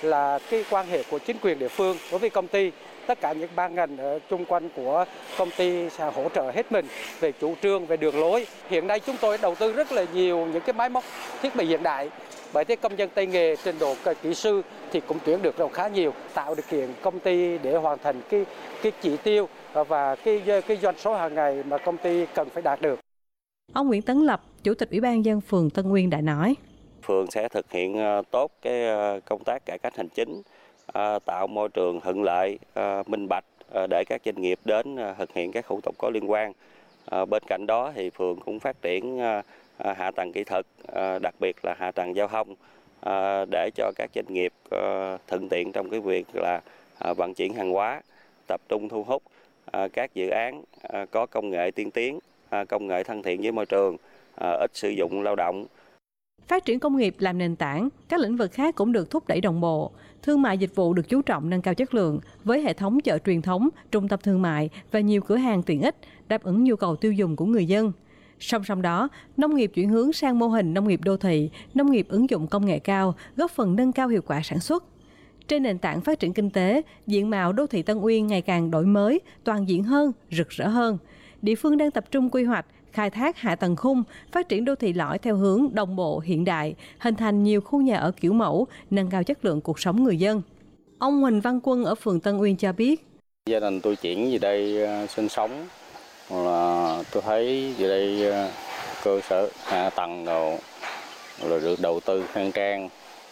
là cái quan hệ của chính quyền địa phương đối với công ty. Tất cả những ban ngành ở chung quanh của công ty sẽ hỗ trợ hết mình về chủ trương, về đường lối. Hiện nay chúng tôi đầu tư rất là nhiều những cái máy móc thiết bị hiện đại. Bởi thế công nhân tay nghề trình độ kỹ sư thì cũng tuyển được khá nhiều, tạo điều kiện công ty để hoàn thành cái chỉ tiêu và cái doanh số hàng ngày mà công ty cần phải đạt được. Ông Nguyễn Tấn Lập, Chủ tịch Ủy ban nhân dân phường Tân Uyên đã nói: Phường sẽ thực hiện tốt cái công tác cải cách hành chính, tạo môi trường thuận lợi, minh bạch để các doanh nghiệp đến thực hiện các thủ tục có liên quan. Bên cạnh đó thì phường cũng phát triển hạ tầng kỹ thuật, đặc biệt là hạ tầng giao thông để cho các doanh nghiệp thuận tiện trong cái việc là vận chuyển hàng hóa, tập trung thu hút các dự án có công nghệ tiên tiến, công nghệ thân thiện với môi trường, ít sử dụng lao động. Phát triển công nghiệp làm nền tảng, các lĩnh vực khác cũng được thúc đẩy đồng bộ. Thương mại dịch vụ được chú trọng nâng cao chất lượng với hệ thống chợ truyền thống, trung tâm thương mại và nhiều cửa hàng tiện ích đáp ứng nhu cầu tiêu dùng của người dân. Song song đó, nông nghiệp chuyển hướng sang mô hình nông nghiệp đô thị, nông nghiệp ứng dụng công nghệ cao, góp phần nâng cao hiệu quả sản xuất. Trên nền tảng phát triển kinh tế, diện mạo đô thị Tân Uyên ngày càng đổi mới, toàn diện hơn, rực rỡ hơn. Địa phương đang tập trung quy hoạch, khai thác hạ tầng khung, phát triển đô thị lõi theo hướng đồng bộ hiện đại, hình thành nhiều khu nhà ở kiểu mẫu, nâng cao chất lượng cuộc sống người dân. Ông Huỳnh Văn Quân ở phường Tân Uyên cho biết: Gia đình tôi chuyển về đây sinh sống, là tôi thấy về đây cơ sở hạ tầng rồi được đầu tư khang trang.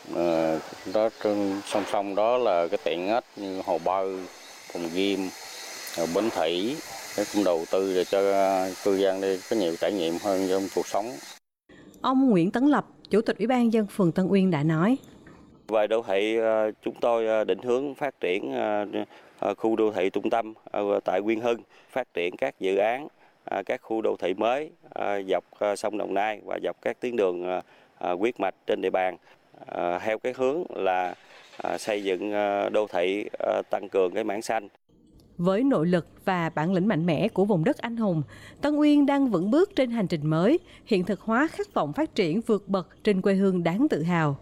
Đó song song đó là cái tiện ích như hồ bơi, phòng gym, bến thủy. Để cũng đầu tư để cho cư dân đây có nhiều trải nghiệm hơn trong cuộc sống. Ông Nguyễn Tấn Lập, Chủ tịch Ủy ban nhân dân phường Tân Uyên đã nói: Về đô thị, chúng tôi định hướng phát triển khu đô thị trung tâm tại Nguyên Hưng, phát triển các dự án, các khu đô thị mới dọc sông Đồng Nai và dọc các tuyến đường huyết mạch trên địa bàn, theo cái hướng là xây dựng đô thị, tăng cường cái mảng xanh. Với nội lực và bản lĩnh mạnh mẽ của vùng đất anh hùng, Tân Uyên đang vững bước trên hành trình mới, hiện thực hóa khát vọng phát triển vượt bậc trên quê hương đáng tự hào.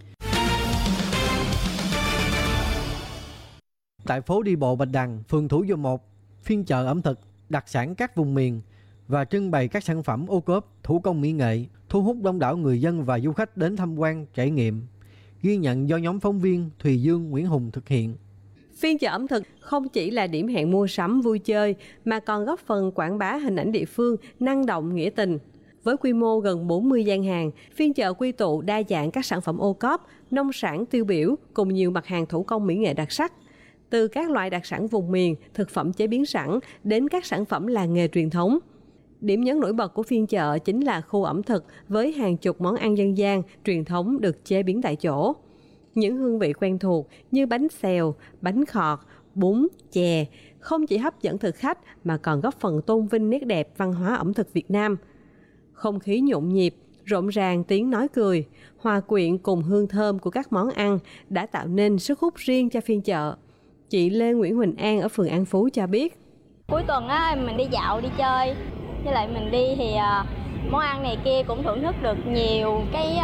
Tại phố đi bộ Bạch Đằng, phường Thủ Dầu Một, phiên chợ ẩm thực, đặc sản các vùng miền và trưng bày các sản phẩm ô cốp, thủ công mỹ nghệ, thu hút đông đảo người dân và du khách đến tham quan, trải nghiệm. Ghi nhận do nhóm phóng viên Thùy Dương, Nguyễn Hùng thực hiện. Phiên chợ ẩm thực không chỉ là điểm hẹn mua sắm vui chơi mà còn góp phần quảng bá hình ảnh địa phương năng động nghĩa tình. Với quy mô gần 40 gian hàng, phiên chợ quy tụ đa dạng các sản phẩm ô cốp, nông sản tiêu biểu cùng nhiều mặt hàng thủ công mỹ nghệ đặc sắc. Từ các loại đặc sản vùng miền, thực phẩm chế biến sẵn đến các sản phẩm làng nghề truyền thống. Điểm nhấn nổi bật của phiên chợ chính là khu ẩm thực với hàng chục món ăn dân gian, truyền thống được chế biến tại chỗ. Những hương vị quen thuộc như bánh xèo, bánh khọt, bún, chè không chỉ hấp dẫn thực khách mà còn góp phần tôn vinh nét đẹp văn hóa ẩm thực Việt Nam. Không khí nhộn nhịp, rộn ràng tiếng nói cười, hòa quyện cùng hương thơm của các món ăn đã tạo nên sức hút riêng cho phiên chợ. Chị Lê Nguyễn Huỳnh An ở phường An Phú cho biết: Cuối tuần á, mình đi dạo, đi chơi, với lại mình đi thì món ăn này kia cũng thưởng thức được nhiều cái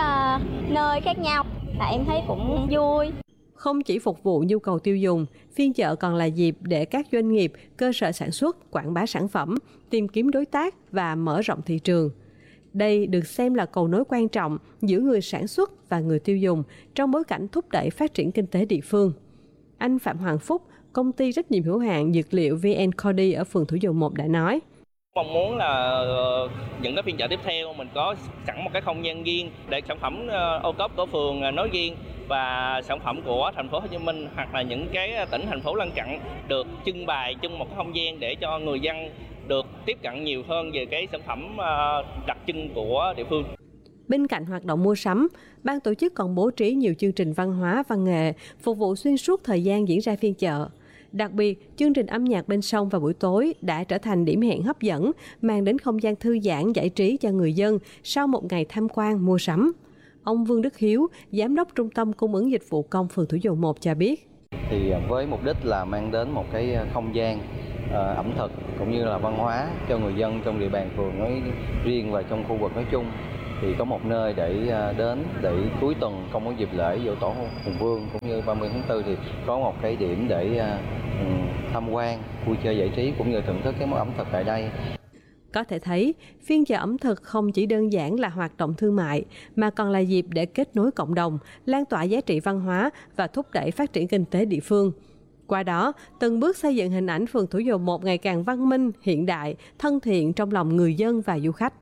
nơi khác nhau, là em thấy cũng vui. Không chỉ phục vụ nhu cầu tiêu dùng, phiên chợ còn là dịp để các doanh nghiệp, cơ sở sản xuất quảng bá sản phẩm, tìm kiếm đối tác và mở rộng thị trường. Đây được xem là cầu nối quan trọng giữa người sản xuất và người tiêu dùng trong bối cảnh thúc đẩy phát triển kinh tế địa phương. Anh Phạm Hoàng Phúc, công ty trách nhiệm hữu hạn dược liệu VN Cody ở phường Thủ Dầu Một đã nói: Mong muốn là những cái phiên chợ tiếp theo mình có sẵn một cái không gian riêng để sản phẩm ô cốp của phường nói riêng và sản phẩm của thành phố Hồ Chí Minh hoặc là những cái tỉnh thành phố lân cận được trưng bày chung một cái không gian để cho người dân được tiếp cận nhiều hơn về cái sản phẩm đặc trưng của địa phương. Bên cạnh hoạt động mua sắm, ban tổ chức còn bố trí nhiều chương trình văn hóa, văn nghệ phục vụ xuyên suốt thời gian diễn ra phiên chợ. Đặc biệt, chương trình âm nhạc bên sông vào buổi tối đã trở thành điểm hẹn hấp dẫn, mang đến không gian thư giãn giải trí cho người dân sau một ngày tham quan mua sắm. Ông Vương Đức Hiếu, Giám đốc Trung tâm Cung ứng Dịch vụ Công phường Thủ Dầu Một cho biết: Thì với mục đích là mang đến một cái không gian ẩm thực cũng như là văn hóa cho người dân trong địa bàn phường nói riêng và trong khu vực nói chung. thì có một nơi để đến để cuối tuần không có dịp lễ Dỗ Tổ Hùng Vương cũng như 30 tháng 4 thì có một cái điểm để tham quan, vui chơi giải trí cũng như thưởng thức cái món ẩm thực tại đây. Có thể thấy, phiên chợ ẩm thực không chỉ đơn giản là hoạt động thương mại, mà còn là dịp để kết nối cộng đồng, lan tỏa giá trị văn hóa và thúc đẩy phát triển kinh tế địa phương. Qua đó, từng bước xây dựng hình ảnh phường Thủ Dầu Một ngày càng văn minh, hiện đại, thân thiện trong lòng người dân và du khách.